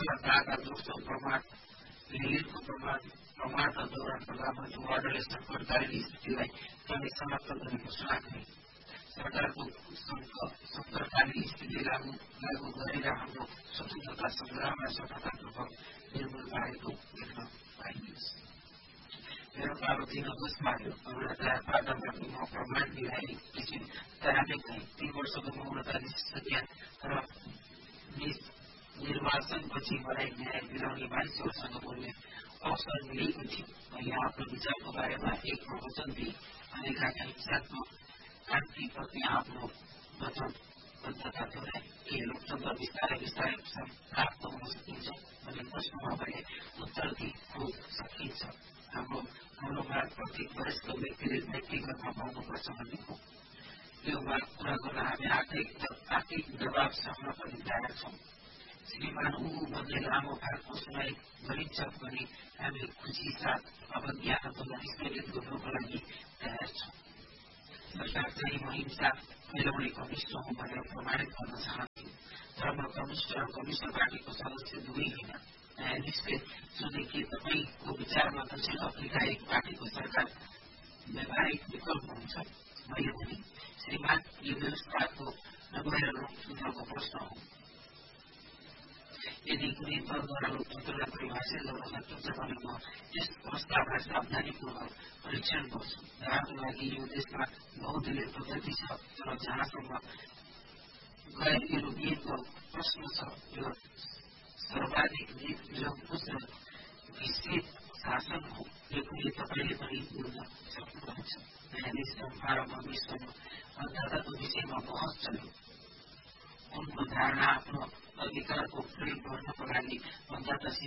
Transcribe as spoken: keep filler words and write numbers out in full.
सरकारका दोस्रो प्रमाण लिलितको प्रमाण प्रमाणका दौरान प्रधानमन्त्री वार्डले सङ्कटकालीन स्थितिलाई कहिले समाप्त गर्ने घोषणा गरे। सरकारको सङ्कटकालीन स्थिति लागू लागू गरेर हाम्रो स्वतन्त्रता सङ्ग्रामलाई सफलतापूर्वक निर्मूल पारेको देख्न पाइन्छ। मेरो पालो दिन अगस्त माग्यो मौनताबाट म प्रमाण दिलाइ किसिम तयारी गए। तीन वर्षको मौनता निस्किसक्या र निर्वाचनपछि मलाई न्याय दिलाउने मानिसहरूसँग बोल्ने अवसर मिलेको थियो। मैले आफ्नो विचारको बारेमा एक प्रवचन दिएँ। अनेकाका हिंसात्मक क्रान्तिप्रति आफ्नो वचनबद्धता दोहोऱ्याए। के लोकतन्त्र बिस्तारै बिस्तारै प्राप्त हुन सकिन्छ भन्ने प्रश्नमा मैले उत्तर दिएँ, हो सकिन्छ। हाम्रो हाम्रो माग प्रत्येक वरिष्ठ व्यक्तिले व्यक्तिगतमा पाउनुपर्छ भन्ने हो। यो माग पूरा गर्न हामी आर्थिक आर्थिक दबाव सहन पनि तयार छौँ। श्रीमान ऊ भन्ने लामो भागको सुनाइ गरिन्छ भने हामी खुसी साथ अवज्ञा अथवा स्थगित गर्नको लागि तयार छौँ। सरकार चाहिँ म हिंसा फैलाउने कम्युनिस्ट हुँ भनेर प्रमाणित गर्न चाहन्छु। तर म कम्युनिस्ट र कम्युनिस्ट पार्टीको सदस्य दुवै होइन। न्यायाधीशले सोधे कि तपाईँको विचारमा दक्षिण अफ्रिका एक पार्टीको सरकार व्यावहारिक विकल्प हुन्छ। मैले भने श्रीमान यो व्यवस्थाको नभएर लोकतन्त्रको प्रश्न हो। यदि कुनै दलद्वारा लोकतन्त्रलाई परिभाषित गर्न सकिन्छ भने म यस प्रस्तावलाई सावधानीपूर्वक परीक्षण गर्छु। उदाहरणको लागि यो देशमा बहुदलीय पद्धति छ, तर जहाँसम्म गैर युरोपियनको प्रश्न छ, यो सर्वाधिक निरङ्कुश र विस्तृत शासन हो। यो कुनै तपाईँले पनि बुझ्न सक्नुहुन्छ। न्यायाधीश चम्पारमा विश्वमा मतदाताको विषयमा बहस चल्यो। उनको धारणा आफ्नो अधिकारको प्रयोग गर्नको लागि मतदाता